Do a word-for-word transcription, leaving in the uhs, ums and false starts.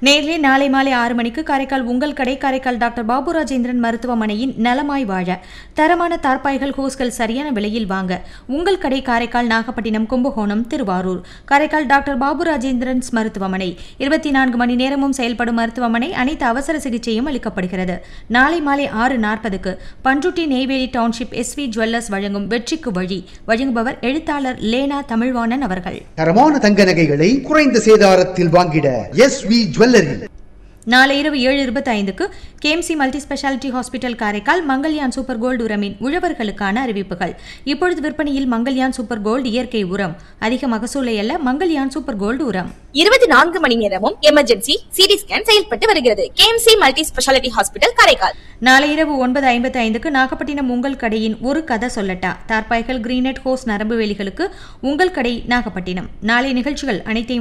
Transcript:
நேரிலே நாளை மாலை ஆறு மணிக்கு காரைக்கால் உங்கள் கடை காரைக்கால் டாக்டர் பாபு ராஜேந்திரன் மருத்துவமனையின் நலமாய் வாழ தரமான தார்பாய்கள் ஹோஸ்கள் சரியான விலையில் வாங்க உங்கள் கடை காரைக்கால் நாகப்பட்டினம் கும்பகோணம் திருவாரூர். காரைக்கால் டாக்டர் பாபு ராஜேந்திரன் மருத்துவமனை இருபத்தி நான்கு மணி நேரமும் செயல்படும் மருத்துவமனை. அனைத்து அவசர சிகிச்சையும் அளிக்கப்படுகிறது. நாளை மாலை ஆறு நாற்பதுக்கு Panruti Neyveli township S we jewellers வழங்கும் வெற்றிக்கு வழி வழங்குபவர் எழுத்தாளர் லேனா தமிழ்வாணன் அவர்கள். தரமான தங்க நகைகளை குறைந்த சேதாரத்தில் வாங்கிட எஸ் வி ஜுவல்லரி. நாளை இரவு ஏழு இருபத்தி ஐந்துக்கு KMC multi speciality hospital Karaikal Mangalyaan super gold உரமின் உழவர்களுக்கான அறிவிப்புகள். இப்பொழுது விற்பனையில் மங்கல்யான் சூப்பர் கோல்டு இயற்கை உரம். அதிக மகசூலை அல்ல, மங்கல்யான் சூப்பர் கோல்டு உரம். இருபத்தி நான்கு மணி நேரமும் எமர்ஜென்சி சிடி ஸ்கேன் செயல்பட்டு வருகிறது. KMC multi speciality hospital Karaikal. நாளை இரவு ஒன்பது ஐம்பத்தி ஐந்துக்கு நாகப்பட்டினம் உங்கள் கடையின் ஒரு கதை சொல்லட்டா தார்பாய்கள் கிரீனட் ஹோஸ் நரம்பு வேலிகளுக்கு உங்கள் கடை நாகப்பட்டினம். நாளை நிகழ்ச்சிகள் அனைத்தையும்